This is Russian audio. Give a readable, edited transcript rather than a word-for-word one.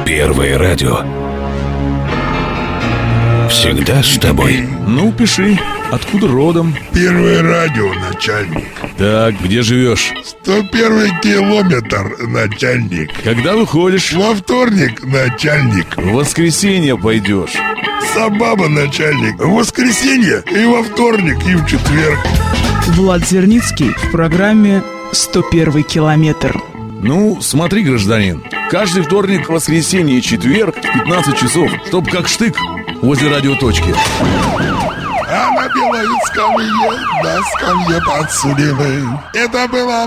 Первое радио. Всегда с тобой. Ну, пиши. Откуда родом? Первое радио, начальник. Так, где живешь? 101 километр, начальник. Когда выходишь? Во вторник, начальник. В воскресенье пойдешь. Сабаба, начальник. В воскресенье и во вторник, и в четверг. Влад Зерницкий в программе «101 километр». Ну, смотри, гражданин, каждый вторник, воскресенье и четверг в 15 часов, чтоб как штык возле радиоточки. А на белой скамье, на скамье подсудимых. Это было